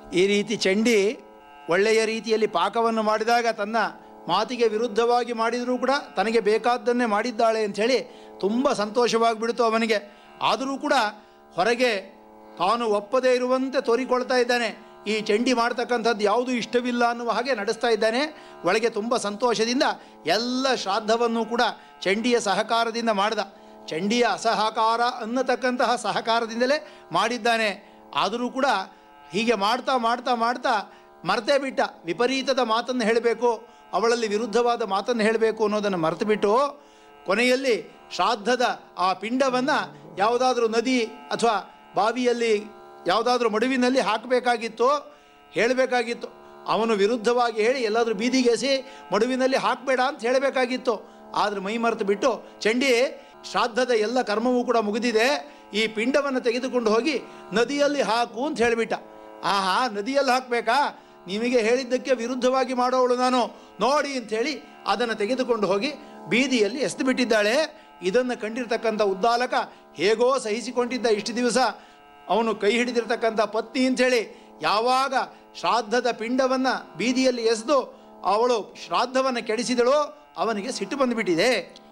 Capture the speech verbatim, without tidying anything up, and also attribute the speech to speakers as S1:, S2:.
S1: ಈ ರೀತಿ ಚಂಡಿ ಒಳ್ಳೆಯ ರೀತಿಯಲ್ಲಿ ಪಾಕವನ್ನು ಮಾಡಿದಾಗ ತನ್ನ ಮಾತಿಗೆ ವಿರುದ್ಧವಾಗಿ ಮಾಡಿದರೂ ಕೂಡ ತನಗೆ ಬೇಕಾದ್ದನ್ನೇ ಮಾಡಿದ್ದಾಳೆ ಅಂಥೇಳಿ ತುಂಬ ಸಂತೋಷವಾಗಿಬಿಡ್ತು ಅವನಿಗೆ. ಆದರೂ ಕೂಡ ಹೊರಗೆ ತಾನು ಒಪ್ಪದೇ ಇರುವಂತೆ ತೋರಿಕೊಳ್ತಾ ಇದ್ದಾನೆ. ಈ ಚಂಡಿ ಮಾಡ್ತಕ್ಕಂಥದ್ದು ಯಾವುದೂ ಇಷ್ಟವಿಲ್ಲ ಅನ್ನುವ ಹಾಗೆ ನಡೆಸ್ತಾ ಇದ್ದಾನೆ. ಒಳಗೆ ತುಂಬ ಸಂತೋಷದಿಂದ ಎಲ್ಲ ಶ್ರಾದ್ದವನ್ನು ಕೂಡ ಚಂಡಿಯ ಸಹಕಾರದಿಂದ ಮಾಡಿದ. ಚಂಡಿಯ ಅಸಹಕಾರ ಅನ್ನತಕ್ಕಂತಹ ಸಹಕಾರದಿಂದಲೇ ಮಾಡಿದ್ದಾನೆ. ಆದರೂ ಕೂಡ ಹೀಗೆ ಮಾಡ್ತಾ ಮಾಡ್ತಾ ಮಾಡ್ತಾ ಮರ್ತೇ ಬಿಟ್ಟ. ವಿಪರೀತದ ಮಾತನ್ನು ಹೇಳಬೇಕು, ಅವಳಲ್ಲಿ ವಿರುದ್ಧವಾದ ಮಾತನ್ನು ಹೇಳಬೇಕು ಅನ್ನೋದನ್ನು ಮರೆತು ಬಿಟ್ಟು ಕೊನೆಯಲ್ಲಿ ಶ್ರಾದ್ದದ ಆ ಪಿಂಡವನ್ನು ಯಾವುದಾದ್ರೂ ನದಿ ಅಥವಾ ಬಾವಿಯಲ್ಲಿ ಯಾವುದಾದ್ರೂ ಮಡುವಿನಲ್ಲಿ ಹಾಕಬೇಕಾಗಿತ್ತು, ಹೇಳಬೇಕಾಗಿತ್ತು. ಅವನು ವಿರುದ್ಧವಾಗಿ ಹೇಳಿ ಎಲ್ಲಾದರೂ ಬೀದಿಗೆಸಿ ಮಡುವಿನಲ್ಲಿ ಹಾಕಬೇಡ ಅಂತ ಹೇಳಬೇಕಾಗಿತ್ತು. ಆದರೆ ಮೈ ಮರೆತು ಬಿಟ್ಟು ಚಂಡಿ ಶ್ರಾದ್ದದ ಎಲ್ಲ ಕರ್ಮವೂ ಕೂಡ ಮುಗಿದಿದೆ, ಈ ಪಿಂಡವನ್ನು ತೆಗೆದುಕೊಂಡು ಹೋಗಿ ನದಿಯಲ್ಲಿ ಹಾಕು ಅಂತ ಹೇಳಿಬಿಟ್ಟ. ಆಹಾ, ನದಿಯಲ್ಲಿ ಹಾಕಬೇಕಾ? ನಿಮಗೆ ಹೇಳಿದ್ದಕ್ಕೆ ವಿರುದ್ಧವಾಗಿ ಮಾಡೋವಳು ನಾನು, ನೋಡಿ ಅಂಥೇಳಿ ಅದನ್ನು ತೆಗೆದುಕೊಂಡು ಹೋಗಿ ಬೀದಿಯಲ್ಲಿ ಎಸೆದು ಬಿಟ್ಟಿದ್ದಾಳೆ. ಇದನ್ನು ಕಂಡಿರ್ತಕ್ಕಂಥ ಉದ್ದಾಲಕ ಹೇಗೋ ಸಹಿಸಿಕೊಂಡಿದ್ದ ಇಷ್ಟು ದಿವಸ ಅವನು ಕೈ ಹಿಡಿದಿರ್ತಕ್ಕಂಥ ಪತ್ನಿ ಅಂಥೇಳಿ ಯಾವಾಗ ಶ್ರಾದ್ದದ ಪಿಂಡವನ್ನು ಬೀದಿಯಲ್ಲಿ ಎಸೆದು ಅವಳು ಶ್ರಾದ್ದವನ್ನು ಕೆಡಿಸಿದಳೋ ಅವನಿಗೆ ಸಿಟ್ಟು ಬಂದುಬಿಟ್ಟಿದೆ.